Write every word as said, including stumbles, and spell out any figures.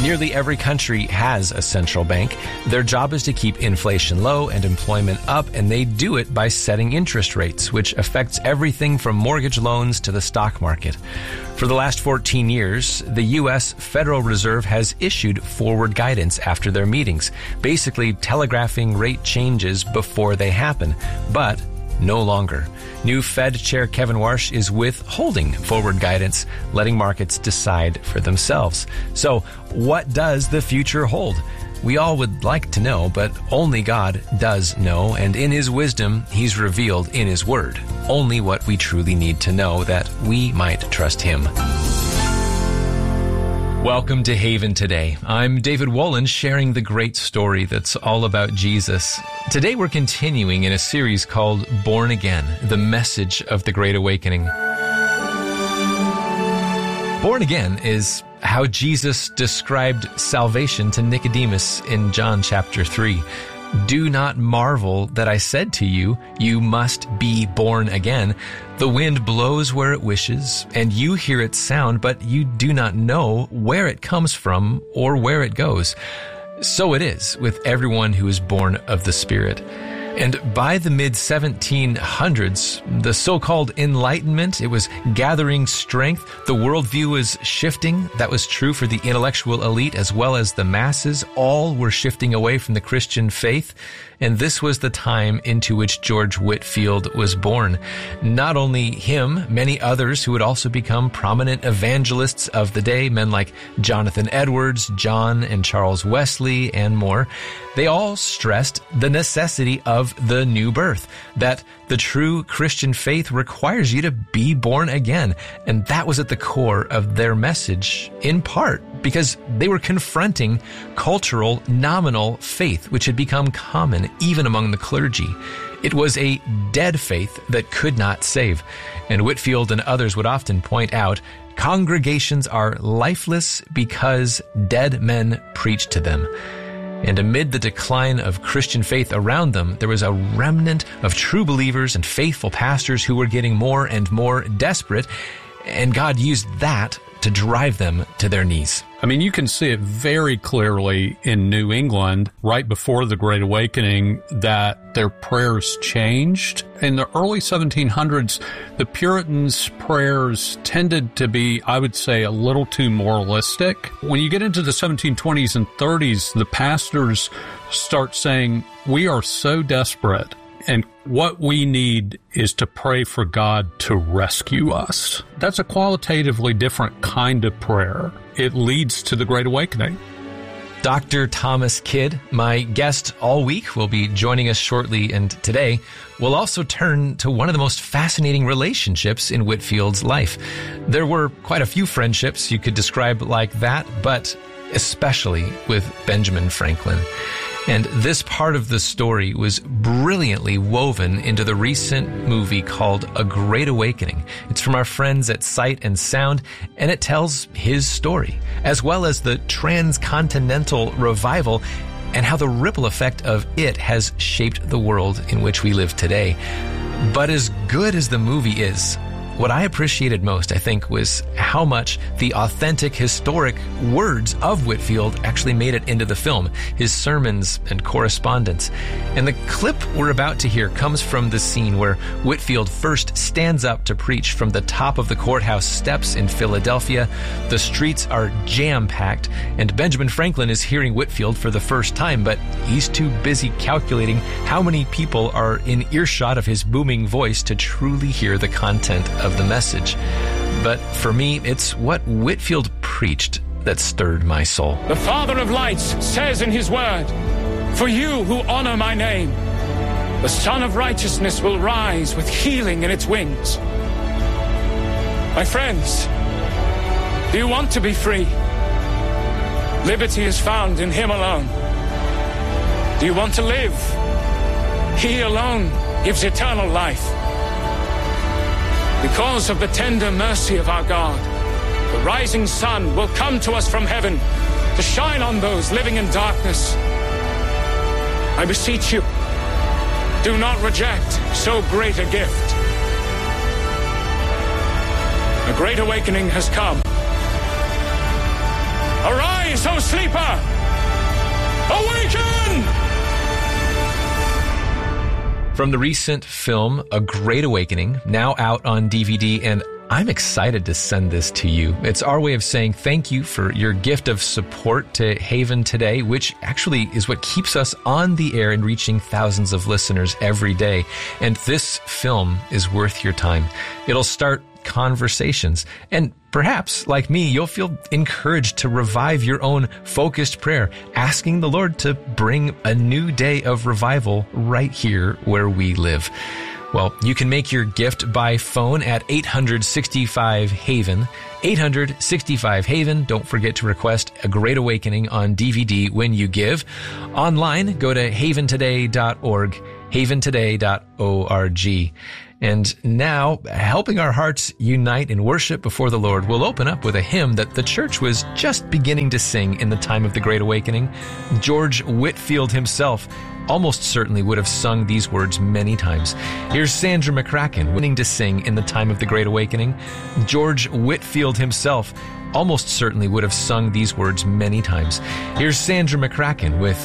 Nearly every country has a central bank. Their job is to keep inflation low and employment up, and they do it by setting interest rates, which affects everything from mortgage loans to the stock market. For the last fourteen years, the U S Federal Reserve has issued forward guidance after their meetings, basically telegraphing rate changes before they happen, but no longer. New Fed Chair Kevin Warsh is withholding forward guidance, letting markets decide for themselves. So, what does the future hold? We all would like to know, but only God does know, and in His wisdom, He's revealed in His Word only what we truly need to know that we might trust Him. Welcome to Haven Today. I'm David Wolin, sharing the great story that's all about Jesus. Today we're continuing in a series called Born Again, the message of the Great Awakening. Born again is how Jesus described salvation to Nicodemus in John chapter three. Do not marvel that I said to you, you must be born again. The wind blows where it wishes, and you hear its sound, but you do not know where it comes from or where it goes. So it is with everyone who is born of the Spirit. And by the mid seventeen hundreds, the so-called Enlightenment, it was gathering strength. The worldview was shifting. That was true for the intellectual elite as well as the masses. All were shifting away from the Christian faith. And this was the time into which George Whitefield was born. Not only him, many others who would also become prominent evangelists of the day, men like Jonathan Edwards, John and Charles Wesley, and more. They all stressed the necessity of the new birth, that the true Christian faith requires you to be born again. And that was at the core of their message, in part because they were confronting cultural, nominal faith, which had become common even among the clergy. It was a dead faith that could not save. And Whitefield and others would often point out, congregations are lifeless because dead men preach to them. And amid the decline of Christian faith around them, there was a remnant of true believers and faithful pastors who were getting more and more desperate, and God used that to drive them to their knees. I mean, you can see it very clearly in New England right before the Great Awakening that their prayers changed. In the early seventeen hundreds, the Puritans' prayers tended to be, I would say, a little too moralistic. When you get into the seventeen twenties and thirties, the pastors start saying, we are so desperate, and what we need is to pray for God to rescue us. That's a qualitatively different kind of prayer. It leads to the Great Awakening. Doctor Thomas Kidd, my guest all week, will be joining us shortly, and today we'll also turn to one of the most fascinating relationships in Whitefield's life. There were quite a few friendships you could describe like that, but especially with Benjamin Franklin. And this part of the story was brilliantly woven into the recent movie called A Great Awakening. It's from our friends at Sight and Sound, and it tells his story, as well as the transcontinental revival and how the ripple effect of it has shaped the world in which we live today. But as good as the movie is, what I appreciated most, I think, was how much the authentic, historic words of Whitefield actually made it into the film, his sermons and correspondence. And the clip we're about to hear comes from the scene where Whitefield first stands up to preach from the top of the courthouse steps in Philadelphia. The streets are jam-packed, and Benjamin Franklin is hearing Whitefield for the first time, but he's too busy calculating how many people are in earshot of his booming voice to truly hear the content of of the message. But for me, it's what Whitefield preached that stirred my soul. The Father of lights says in his word, for you who honor my name, the Son of righteousness will rise with healing in its wings. My friends, do you want to be free? Liberty is found in him alone. Do you want to live? He alone gives eternal life. Because of the tender mercy of our God, the rising sun will come to us from heaven to shine on those living in darkness. I beseech you, do not reject so great a gift. A great awakening has come. Arise! Arise, O sleeper! Awaken! From the recent film, A Great Awakening, now out on D V D, and I'm excited to send this to you. It's our way of saying thank you for your gift of support to Haven today, which actually is what keeps us on the air and reaching thousands of listeners every day. And this film is worth your time. It'll start conversations. And perhaps, like me, you'll feel encouraged to revive your own focused prayer, asking the Lord to bring a new day of revival right here where we live. Well, you can make your gift by phone at eight hundred sixty-five Haven. eight hundred sixty-five Haven. Don't forget to request A Great Awakening on D V D when you give. Online, go to haven today dot org, haven today dot org. And now, helping our hearts unite in worship before the Lord, we'll open up with a hymn that the church was just beginning to sing in the time of the Great Awakening. George Whitefield himself almost certainly would have sung these words many times. Here's Sandra McCracken beginning to sing in the time of the Great Awakening. George Whitefield himself almost certainly would have sung these words many times. Here's Sandra McCracken with